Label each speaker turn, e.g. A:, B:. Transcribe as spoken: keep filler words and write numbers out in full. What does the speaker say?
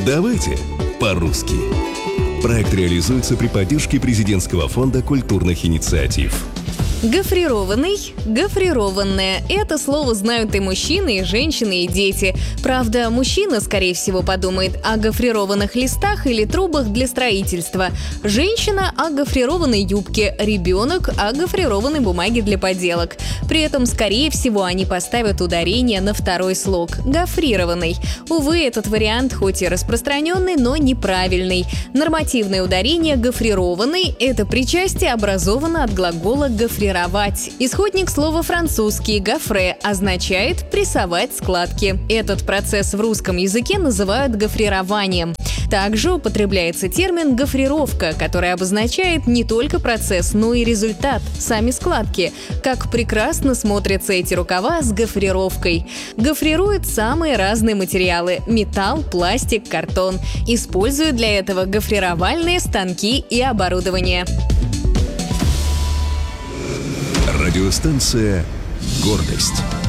A: Давайте по-русски. Проект реализуется при поддержке Президентского фонда культурных инициатив.
B: Гофрированный, гофрированное – это слово знают и мужчины, и женщины, и дети. Правда, мужчина, скорее всего, подумает о гофрированных листах или трубах для строительства. Женщина – о гофрированной юбке, ребенок – о гофрированной бумаге для поделок. При этом, скорее всего, они поставят ударение на второй слог – гофрированный. Увы, этот вариант хоть и распространенный, но неправильный. Нормативное ударение гофрированный – это причастие образовано от глагола гофрировать. Исходник слова французский «гофре» означает «прессовать складки». Этот процесс в русском языке называют гофрированием. Также употребляется термин «гофрировка», который обозначает не только процесс, но и результат – сами складки. Как прекрасно смотрятся эти рукава с гофрировкой. Гофрируют самые разные материалы – металл, пластик, картон. Используют для этого гофрировальные станки и оборудование.
A: Радиостанция «Гордость».